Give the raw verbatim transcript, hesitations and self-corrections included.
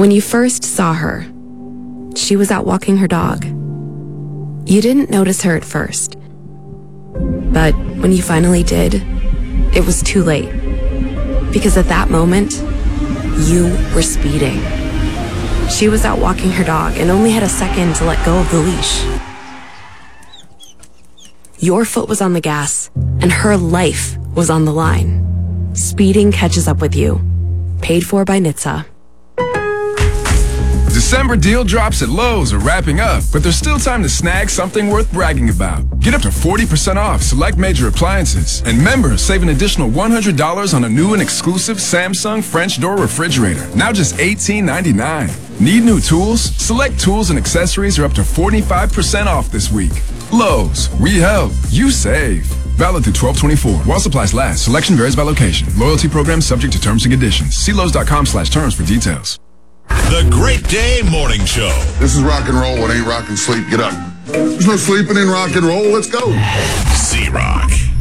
When you first saw her, she was out walking her dog. You didn't notice her at first. But when you finally did, it was too late. Because at that moment, you were speeding. She was out walking her dog and only had a second to let go of the leash. Your foot was on the gas, and her life was on the line. Speeding catches up with you. Paid for by N H T S A. December deal drops at Lowe's are wrapping up, but there's still time to snag something worth bragging about. Get up to forty percent off select major appliances, and members save an additional one hundred dollars on a new and exclusive Samsung French door refrigerator, now just eighteen ninety-nine. Need new tools? Select tools and accessories are up to forty-five percent off this week. Lowe's, we help, you save. Valid through twelve twenty-four. While supplies last. Selection varies by location. Loyalty program subject to terms and conditions. See Lowe's.com slash terms for details. The Great Day Morning Show. This is rock and roll. It ain't rock and sleep. Get up. There's no sleeping in rock and roll. Let's go. Z-Rock.